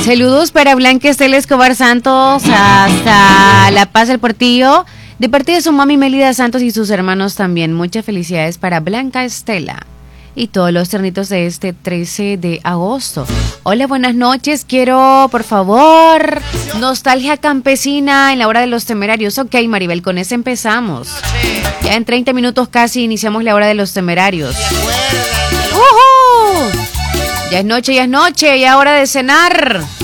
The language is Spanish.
Saludos para Blanca Estela Escobar Santos hasta La Paz del Portillo. De parte de su mami Melida Santos y sus hermanos también. Muchas felicidades para Blanca Estela y todos los ternitos de este 13 de agosto. Hola, buenas noches. Quiero, por favor, Nostalgia Campesina en la hora de los temerarios. Ok, Maribel, con ese empezamos. Ya en 30 minutos casi iniciamos la hora de los temerarios. Ya es noche, ya es hora de cenar.